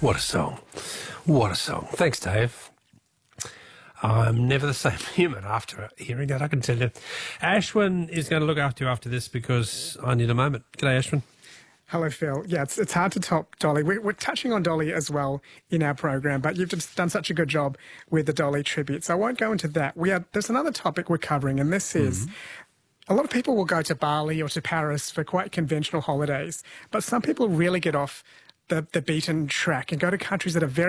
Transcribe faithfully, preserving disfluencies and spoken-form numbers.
What a song. What a song. Thanks, Dave. I'm never the same human after hearing that, I can tell you. Ashwin is going to look after you after this because I need a moment. G'day, Ashwin. Hello, Phil. Yeah, it's, it's hard to top Dolly. We're, we're touching on Dolly as well in our program, but you've just done such a good job with the Dolly tribute, so I won't go into that. We are, there's another topic we're covering, and this is mm-hmm. a lot of people will go to Bali or to Paris for quite conventional holidays, but some people really get off the, the beaten track and go to countries that are very